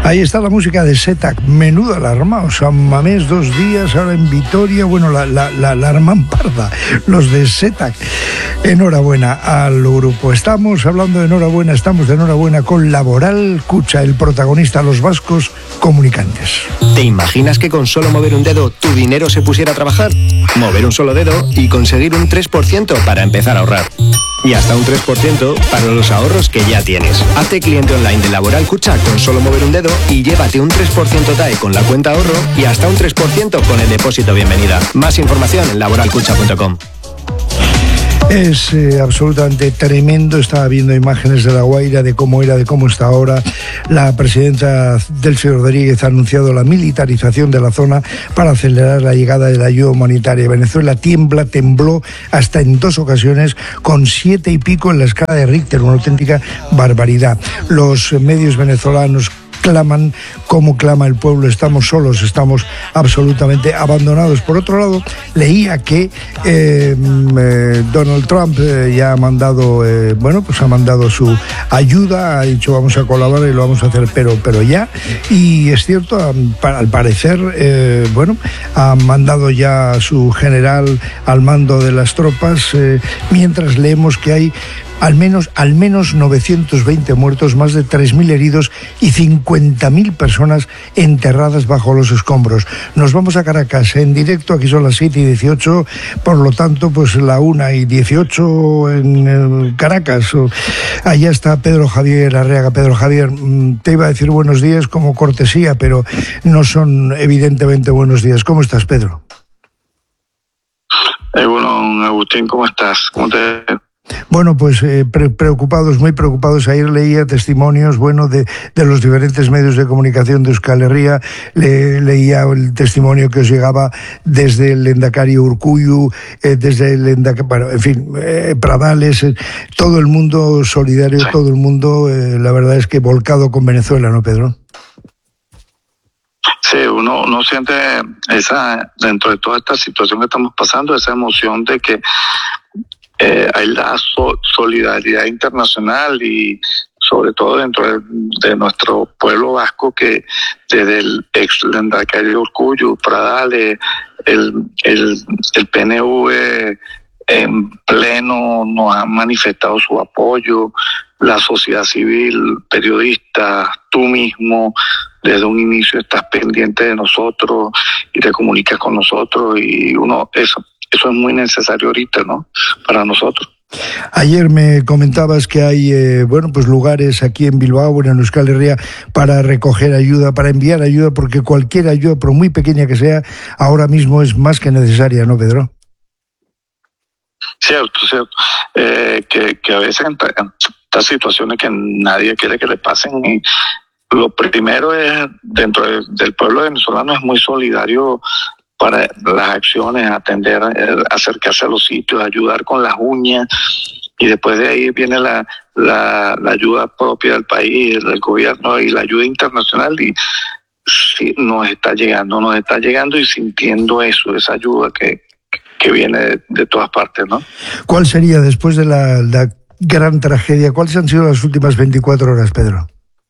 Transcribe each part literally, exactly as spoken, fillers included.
Ahí está la música de Setac, menuda alarma, o sea, Mamés dos días, ahora en Vitoria, bueno, la, la, la, la arman parda, los de Setac. Enhorabuena al grupo. Estamos hablando de enhorabuena, estamos de enhorabuena con Laboral Kutxa, el protagonista, los vascos comunicantes. ¿Te imaginas que con solo mover un dedo tu dinero se pusiera a trabajar? Mover un solo dedo y conseguir un tres por ciento para empezar a ahorrar. Y hasta un tres por ciento para los ahorros que ya tienes. Hazte cliente online de Laboral Kutxa con solo mover un dedo y llévate un tres por ciento T A E con la cuenta ahorro y hasta un tres por ciento con el depósito bienvenida. Más información en laboral kutxa punto com. Es eh, absolutamente tremendo. Estaba viendo imágenes de La Guaira, de cómo era, de cómo está ahora. La presidenta Delcy Rodríguez ha anunciado la militarización de la zona para acelerar la llegada de la ayuda humanitaria. Venezuela tiembla, tembló hasta en dos ocasiones con siete y pico en la escala de Richter, una auténtica barbaridad. Los medios venezolanos claman como clama el pueblo: estamos solos, estamos absolutamente abandonados. Por otro lado, leía que eh, eh, Donald Trump eh, ya ha mandado, eh, bueno, pues ha mandado su ayuda, ha dicho vamos a colaborar y lo vamos a hacer, pero, pero ya. Y es cierto, al parecer, eh, bueno, ha mandado ya a su general al mando de las tropas, eh, mientras leemos que hay Al menos, al menos novecientos veinte muertos, más de tres mil heridos y cincuenta mil personas enterradas bajo los escombros. Nos vamos a Caracas en directo, aquí son las siete y dieciocho, por lo tanto, pues la una y dieciocho en Caracas. Allá está Pedro Javier Arreaga. Pedro Javier, te iba a decir buenos días como cortesía, pero no son evidentemente buenos días. ¿Cómo estás, Pedro? Eh, bueno, Agustín, ¿cómo estás? ¿Cómo te...? Bueno, pues eh, pre preocupados, muy preocupados. Ayer leía testimonios, bueno, de, de los diferentes medios de comunicación de Euskal Herria. Le, leía el testimonio que os llegaba desde el Lehendakari Urkullu, eh, desde el Lehendakari, bueno, en fin, eh, Pradales, eh, todo el mundo solidario, sí. todo el mundo, eh, la verdad es que volcado con Venezuela, ¿no, Pedro? Sí, uno, uno siente esa, dentro de toda esta situación que estamos pasando, esa emoción de que Eh, hay la so solidaridad internacional y sobre todo dentro de, de nuestro pueblo vasco, que desde el ex Lehendakari Urkullu, Pradales, el, el, el P N V en pleno nos han manifestado su apoyo, la sociedad civil, periodistas, tú mismo, desde un inicio estás pendiente de nosotros y te comunicas con nosotros, y uno, eso, eso es muy necesario ahorita, ¿no? Para nosotros. Ayer me comentabas que hay, eh, bueno, pues lugares aquí en Bilbao, bueno, en Euskal Herria, para recoger ayuda, para enviar ayuda, porque cualquier ayuda, por muy pequeña que sea, ahora mismo es más que necesaria, ¿no, Pedro? Cierto, cierto. Eh, que, que a veces en, en estas situaciones que nadie quiere que le pasen, y lo primero es, dentro de, del pueblo venezolano es muy solidario para las acciones, atender, acercarse a los sitios, ayudar con las uñas, y después de ahí viene la, la, la ayuda propia del país, del gobierno y la ayuda internacional, y sí, nos está llegando, nos está llegando y sintiendo eso, esa ayuda que, que viene de, de todas partes, ¿no? ¿Cuál sería, después de la, la gran tragedia, cuáles han sido las últimas veinticuatro horas, Pedro?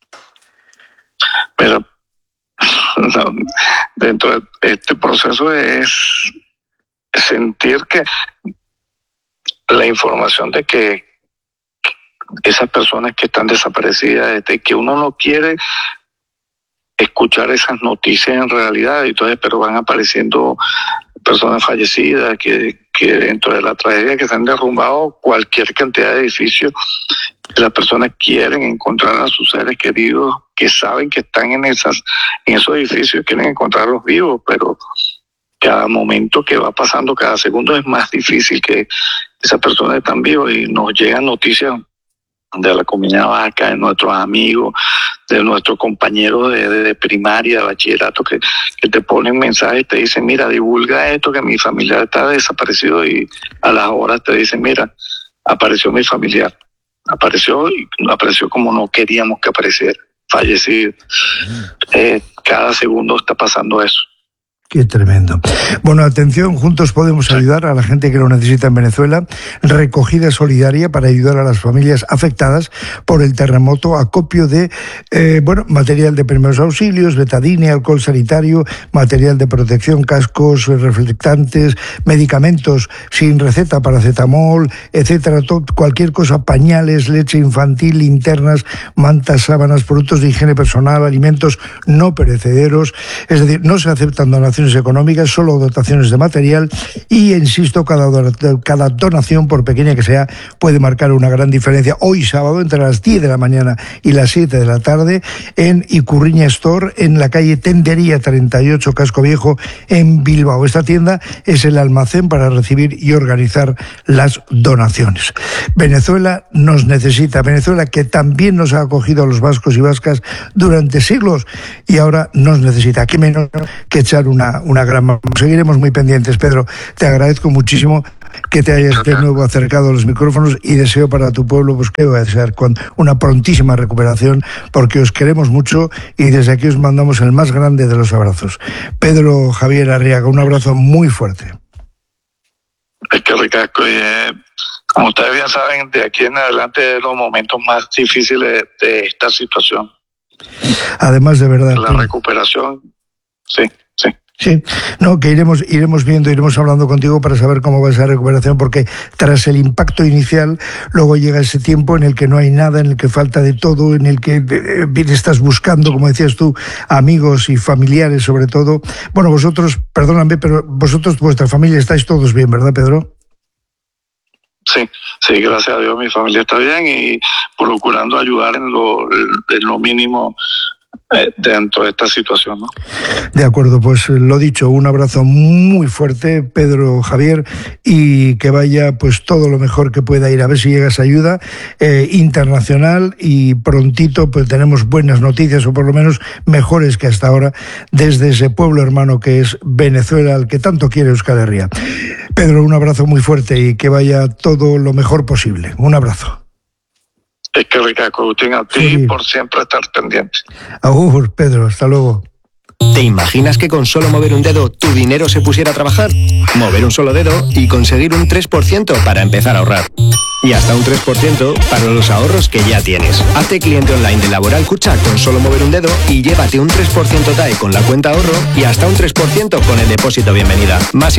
Pero no, dentro de este proceso es sentir que la información de que esas personas que están desaparecidas, de que uno no quiere escuchar esas noticias en realidad, entonces, pero van apareciendo personas fallecidas, que, que dentro de la tragedia que se han derrumbado cualquier cantidad de edificios, las personas quieren encontrar a sus seres queridos, que saben que están en esas en esos edificios, quieren encontrarlos vivos, pero cada momento que va pasando, cada segundo es más difícil que esas personas están vivas, y nos llegan noticias de la comunidad vasca, de nuestros amigos, de nuestros compañeros de, de, de primaria, de bachillerato, que, que te ponen mensajes y te dicen, mira, divulga esto, que mi familiar está desaparecido, y a las horas te dicen, mira, apareció mi familiar, apareció y apareció como no queríamos que apareciera, fallecido. Eh, cada segundo está pasando eso. Qué tremendo. Bueno, atención, juntos podemos ayudar a la gente que lo necesita en Venezuela. Recogida solidaria para ayudar a las familias afectadas por el terremoto, acopio de eh, bueno, material de primeros auxilios, betadine, alcohol sanitario, material de protección, cascos reflectantes, medicamentos sin receta, paracetamol, etcétera, todo, cualquier cosa, pañales, leche infantil, linternas, mantas, sábanas, productos de higiene personal, alimentos no perecederos. Es decir, no se aceptan donaciones económicas, solo dotaciones de material y, insisto, cada, cada donación, por pequeña que sea, puede marcar una gran diferencia. Hoy sábado, entre las diez de la mañana y las siete de la tarde, en Icurriña Store, en la calle Tendería treinta y ocho, Casco Viejo, en Bilbao. Esta tienda es el almacén para recibir y organizar las donaciones. Venezuela nos necesita, Venezuela que también nos ha acogido a los vascos y vascas durante siglos y ahora nos necesita. Qué menos que echar una una gran mano. Seguiremos muy pendientes, Pedro. Te agradezco muchísimo que te hayas de nuevo acercado a los micrófonos y deseo para tu pueblo, pues que va a ser con una prontísima recuperación, porque os queremos mucho y desde aquí os mandamos el más grande de los abrazos. Pedro Javier Arriaga, un abrazo muy fuerte. Es que ricasco, y eh, como ustedes bien saben, de aquí en adelante de los momentos más difíciles de esta situación. Además, de verdad. La recuperación, sí, sí. Sí, no, que iremos iremos viendo, iremos hablando contigo para saber cómo va esa recuperación, porque tras el impacto inicial, luego llega ese tiempo en el que no hay nada, en el que falta de todo, en el que eh, estás buscando, como decías tú, amigos y familiares sobre todo. Bueno, vosotros, perdóname, pero vosotros, vuestra familia, estáis todos bien, ¿verdad, Pedro? Sí, sí, gracias a Dios mi familia está bien y procurando ayudar en lo, en lo mínimo dentro de esta situación, ¿no? De acuerdo, pues lo dicho, un abrazo muy fuerte, Pedro Javier, y que vaya pues todo lo mejor que pueda ir, a ver si llega esa ayuda eh, internacional y prontito pues tenemos buenas noticias, o por lo menos mejores que hasta ahora, desde ese pueblo hermano que es Venezuela, al que tanto quiere Euskal Herria. Pedro, un abrazo muy fuerte y que vaya todo lo mejor posible. Un abrazo. Es que ricasco, Agustín, a ti sí. Por siempre estar pendiente. Agur, Pedro, hasta luego. ¿Te imaginas que con solo mover un dedo tu dinero se pusiera a trabajar? Mover un solo dedo y conseguir un tres por ciento para empezar a ahorrar. Y hasta un tres por ciento para los ahorros que ya tienes. Hazte cliente online de Laboral Kutxa con solo mover un dedo y llévate un tres por ciento T A E con la cuenta ahorro y hasta un tres por ciento con el depósito bienvenida. Más